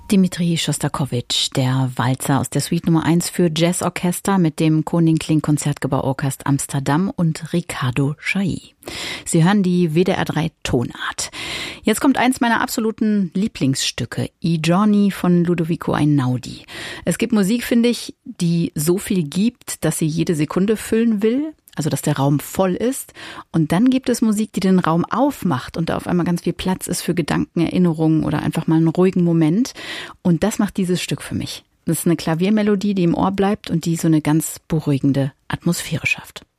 Dmitri Schostakowitsch, der Walzer aus der Suite Nummer 1 für Jazzorchester mit dem Koninklijk Concertgebouworkest Amsterdam und Ricardo Chailly. Sie hören die WDR 3 Tonart. Jetzt kommt eins meiner absoluten Lieblingsstücke, I Giorni von Ludovico Einaudi. Es gibt Musik, finde ich, die so viel gibt, dass sie jede Sekunde füllen will. Also, dass der Raum voll ist. Und dann gibt es Musik, die den Raum aufmacht und da auf einmal ganz viel Platz ist für Gedanken, Erinnerungen oder einfach mal einen ruhigen Moment. Und das macht dieses Stück für mich. Das ist eine Klaviermelodie, die im Ohr bleibt und die so eine ganz beruhigende Atmosphäre schafft.